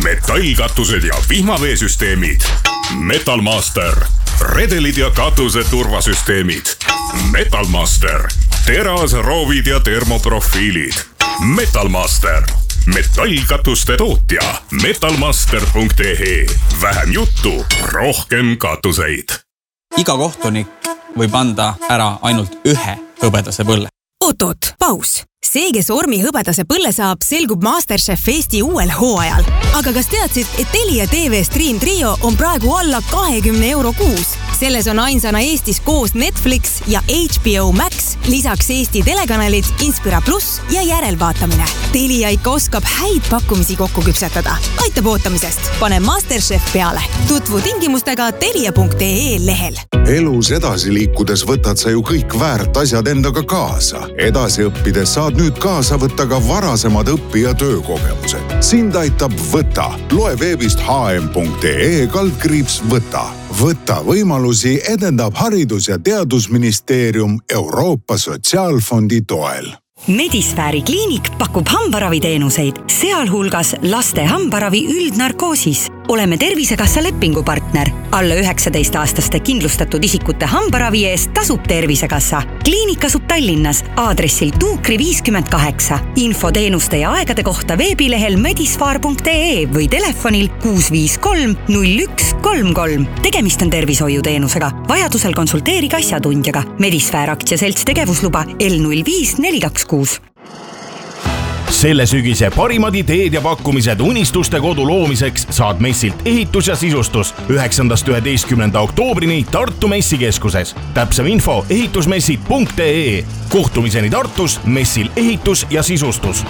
metallkatused ja vihmaveesüsteemid. Metalmaster. Redelid ja katuse turvasüsteemid. Metalmaster. Terasroovid ja termoprofiilid. Metalmaster. Metallkatuste tootja. Metalmaster.ee. Vähem juttu, rohkem katuseid. Iga kohtunik võib anda ära ainult ühe hõbedase põlle. Oot, paus. See, kes Ormi hõbedase põlle saab, selgub MasterChef Eesti uuel hooajal. Aga kas teadsid, et Telia TV Stream Trio on praegu alla 20 euro kuus? Selles on ainsana Eestis koos Netflix ja HBO Max, lisaks Eesti telekanalid, Inspira Plus ja järelvaatamine. Telia ikka oskab häid pakkumisi kokku küpsetada. Aitab ootamisest. Pane MasterChef peale. Tutvu tingimustega telia.ee lehel. Elus edasi liikudes võtad sa ju kõik väärt asjad endaga kaasa. Edasi õppides saad nüüd kaasa võtta ka varasemad õpi- ja töökogemused. Sind aitab Võta. Loe veebist hm.ee/võta. Võta võimalusi edendab Haridus- ja Teadusministeerium Euroopa Sotsiaalfondi toel. Medisfääri kliinik pakub hambaraviteenuseid, sealhulgas laste hambaravi üldnarkoosis. Oleme Tervisekassa lepingupartner. Alla 19-aastaste kindlustatud isikute hambaravi eest tasub Tervisekassa. Kliinik asub Tallinnas, aadressil Tuukri 58. Info teenuste ja aegade kohta veebilehel medisfaar.ee või telefonil 653 0133. Tegemist on tervishoiuteenusega. Vajadusel konsulteerige asjatundjaga. Medisfäär aktsiaselts tegevusluba L05426. Selle sügise parimad ideed ja pakkumised unistuste kodu loomiseks saad messilt Ehitus ja sisustus 9.–11. oktoobrini Tartu messikeskuses. Täpsem info ehitusmessid.ee. Kohtumiseni Tartus messil Ehitus ja sisustus.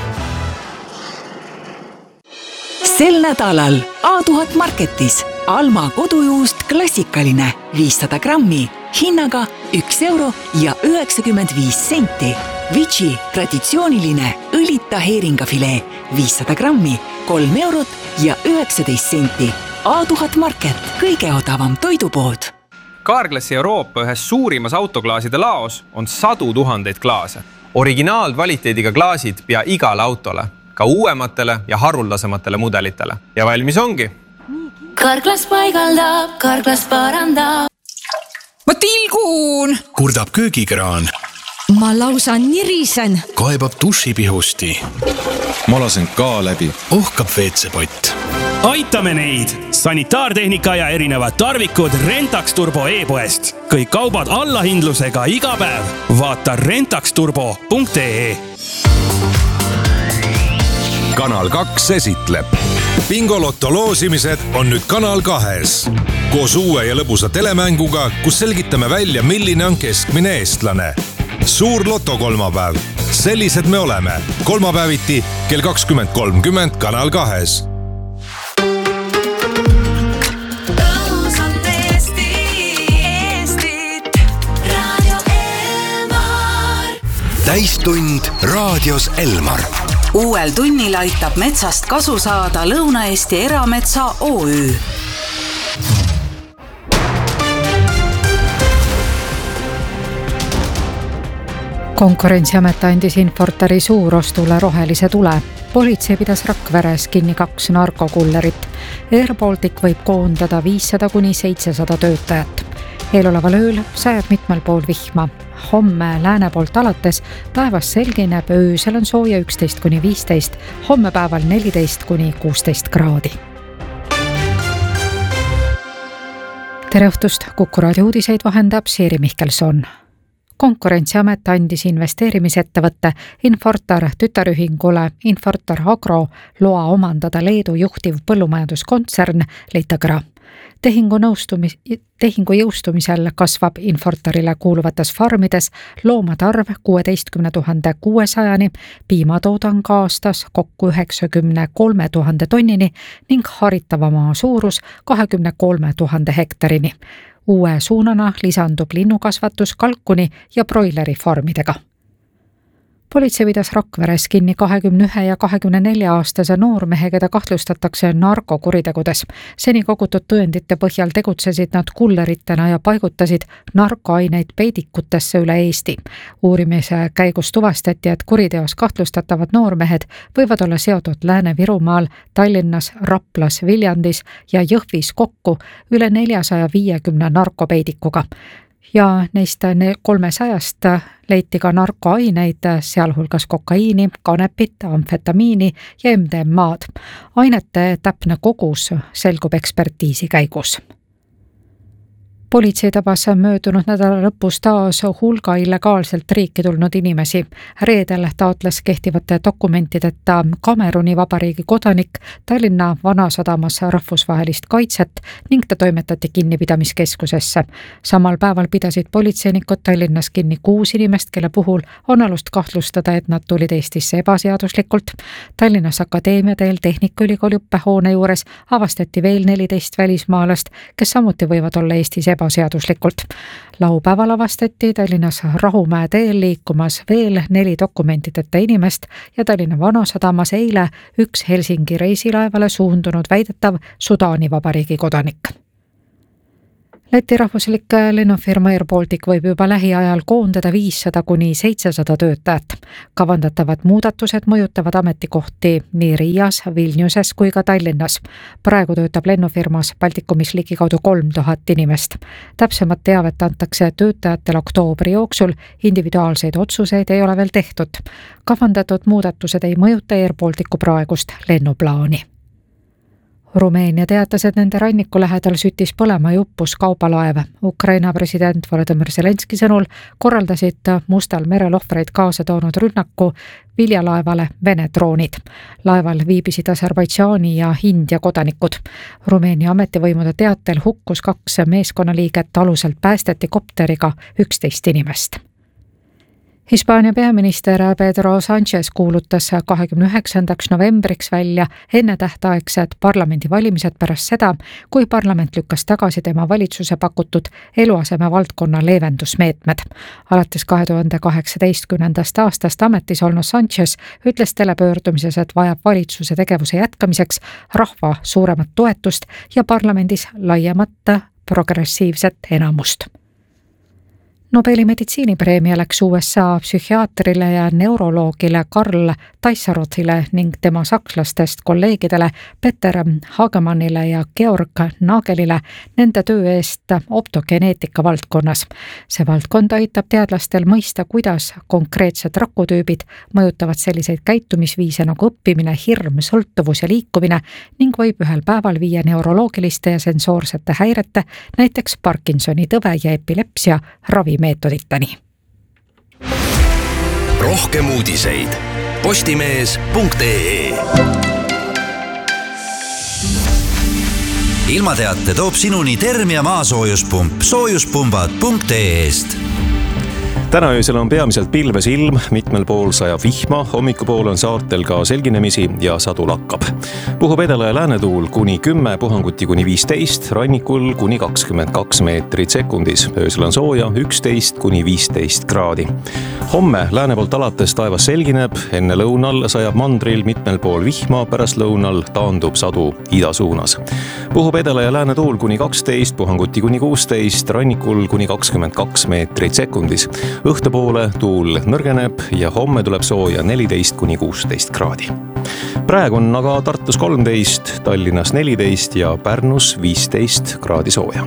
Sel nädalal A1000 Marketis Alma kodujuust klassikaline 500 grammi hinnaga 1 euro ja 95 senti. Vici traditsiooniline õlita heeringafilee 500 grammi 3 eurot ja 19 senti. A1000 Market, kõige odavam toidupood. Carglassi Euroopa ühes suurimas autoklaaside laos on 100 000 klaase. Originaalkvaliteediga klaasid pea igale autole, ka uuematele ja haruldasematele mudelitele. Ja valmis ongi. Carglass paigaldab, Carglass parandab. Ma tilgun! Kurdab köögikraan. Ma lausa nirisen. Kaebab dušipihusti. Ma lasen ka läbi. Ohkab WC-pott. Aitame neid! Sanitaartehnika ja erinevad tarvikud Rentax Turbo e-poest. Kõik kaubad allahindlusega iga päev. Vaata rentaxturbo.ee. Kanal 2 esitleb. Bingolotto loosimised on nüüd Kanal 2. Koos uue ja lõbusa telemänguga, kus selgitame välja, milline on keskmine eestlane. Suur loto kolmapäev. Sellised me oleme. Kolmapäeviti kell 20.30 Kanal 2. Täistund raadios Elmar. Uuel tunnil aitab metsast kasu saada Lõuna-Eesti Erametsa OÜ. Konkurentsiamet andis Infortari suurostule rohelise tule. Politsei pidas Rakveres kinni 2 narkokullerit. Air Baltic võib koondada 500–700 töötajat. Eeloleval ööl sajab mitmel pool vihma. Homme lääne poolt alates päevas selgineb, öösel on sooja 11–15, homme päeval 14–16 kraadi. Tere õhtust, Kuku raadio uudiseid vahendab Siiri Mihkelson. Konkurentsiamet andis investeerimisettevõtte Infortar tütarühingule Infortar Agro loa omandada Leedu juhtiv põllumajanduskontsern Leitagra. Tehingu jõustumisel kasvab Infortarile kuuluvates farmides loomade arv 16 600-ni, piimatoodang aastas kokku 93 000 tonnini ning haritava maa suurus 23 000 hektarini. Uue suunana lisandub linnukasvatus kalkuni ja broileri farmidega. Politsei pidas Rakveres kinni 21 ja 24-aastase noormehe, keda kahtlustatakse narkokuritegudes. Seni kogutud tõendite põhjal tegutsesid nad kulleritena ja paigutasid narkoaineid peidikutesse üle Eesti. Uurimise käigus tuvastati, et kuriteos kahtlustatavad noormehed võivad olla seotud Lääne-Virumaal, Tallinnas, Raplas, Viljandis ja Jõhvis kokku üle 450 narkopeidikuga. Ja neist 300 leiti ka narkoaineid, sealhulgas kokaiini, kanepit, amfetamiini ja MDMA'd. Ainete täpne kogus selgub ekspertiisi käigus. Politsei tabas möödunud nädala lõpus taas hulga illegaalselt riiki tulnud inimesi. Reedel taotles kehtivate dokumentideta Kameruni vabariigi kodanik Tallinna Vanasadamas rahvusvahelist kaitset ning ta toimetati kinnipidamiskeskusesse. Samal päeval pidasid politseinikud Tallinnas kinni 6 inimest, kelle puhul on alust kahtlustada, et nad tulid Eestisse ebaseaduslikult. Tallinnas Akadeemia teel Tehnikaülikooli õppehoone juures avastati veel 14 välismaalast, kes samuti võivad olla Eestis ebaseaduslikult. Laupäeval avastati Tallinnas Rahumäe teel liikumas veel 4 dokumentideta inimest ja Tallinna Vanasadamas eile 1 Helsingi reisilaevale suundunud väidetav Sudaani vabariigi kodanik. Läti rahvuslik lennufirma Airbaltic võib juba lähiajal koondada 500 kuni 700 töötajat. Kavandatavad muudatused mõjutavad ametikohti nii Riias, Vilniuses kui ka Tallinnas. Praegu töötab lennufirmas Baltikumis ligikaudu 3000 inimest. Täpsemat teavet antakse töötajatel oktoobri jooksul, individuaalseid otsuseid ei ole veel tehtud. Kavandatud muudatused ei mõjuta Airbalticu praegust lennuplaani. Rumeenia teatas, et nende ranniku lähedal süttis põlema ja uppus kaubalaev. Ukraina president Volodymyr Zelenski sõnul korraldasid Mustal merel ohvreid kaasa toonud rünnaku viljalaevale Vene droonid. Laeval viibisid Aserbaidžaani ja India kodanikud. Rumeenia ametivõimude teatel hukkus 2 meeskonnaliiget, aluselt päästeti kopteriga 11 inimest. Hispaania peaminister Pedro Sánchez kuulutas 29. novembriks välja ennetähtaegsed parlamendivalimised pärast seda, kui parlament lükkas tagasi tema valitsuse pakutud eluaseme valdkonna leevendusmeetmed. Alates 2018. aastast ametis olnud Sánchez ütles telepöördumises, et vajab valitsuse tegevuse jätkamiseks rahva suuremat toetust ja parlamendis laiemat progressiivset enamust. Nobeli meditsiinipreemia läks USA psühhiaatrile ja neuroloogile Karl Taissarothile ning tema sakslastest kolleegidele Peter Hagemannile ja Georg Nagelile nende töö eest optogeneetika valdkonnas. See valdkond aitab teadlastel mõista, kuidas konkreetsed rakutüübid mõjutavad selliseid käitumisviise nagu õppimine, hirm, sõltuvus ja liikumine ning võib ühel päeval viia neuroloogiliste ja sensoorsete häirete, näiteks Parkinsoni tõve ja epilepsia ravimeetoditani. Rohkem uudiseid postimees.ee. Ilmateate toob sinuni Termia maasoojuspump soojuspumbad.ee-st. Täna öösel on peamiselt pilves ilm, mitmel pool sajab vihma, hommikupool on saartel ka selginemisi ja sadu lakkab. Puhub edela ja läänetuul kuni 10, puhanguti kuni 15, rannikul kuni 22 meetrit sekundis. Öösel on sooja 11 kuni 15 kraadi. Homme lääne poolt alates taevas selgineb, enne lõunal sajab mandril mitmel pool vihma, pärast lõunal taandub sadu ida suunas. Puhub edela ja läänetuul kuni 12, puhanguti kuni 16, rannikul kuni 22 meetrit sekundis. Õhtupoole tuul nõrgeneb ja homme tuleb sooja 14 kuni 16 kraadi. Praegu on aga Tartus 13, Tallinnas 14 ja Pärnus 15 kraadi sooja.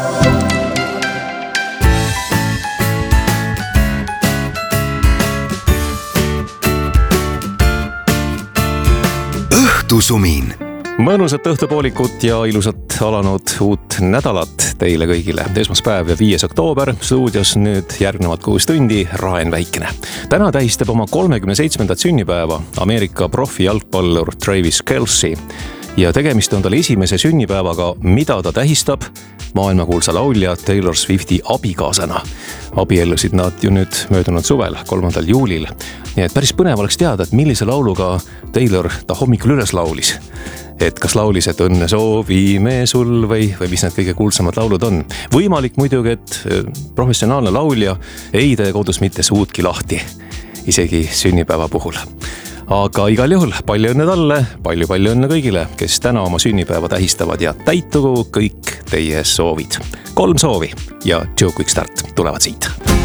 Õhtusumin. Mõnusat õhtupoolikut ja ilusat alanud uut nädalat teile kõigile. Esmaspäev ja 5. oktoober, stuudios nüüd järgnevad 6 tundi Raen Väikene. Täna tähistab oma 37. sünnipäeva Ameerika profijalgpallur Travis Kelce ja tegemist on tal esimese sünnipäevaga, mida ta tähistab maailmakuulsa laulja Taylor Swifti abikaasana. Abiellusid nad ju nüüd möödunud suvel, 3. juulil. Nii et päris põnev oleks teada, et millise lauluga Taylor ta hommikul üles laulis. Et kas laulis, et õnne soovime sul või mis need kõige kuulsamad laulud on. Võimalik muidugi, et professionaalne laulja ei tee kodus mitte suudki lahti. isegi sünnipäeva puhul. Aga igal juhul palju õnne talle, palju õnne kõigile, kes täna oma sünnipäeva tähistavad ja täitugu kõik teie soovid. 3 soovi ja Joe Quick Start tulevad siit.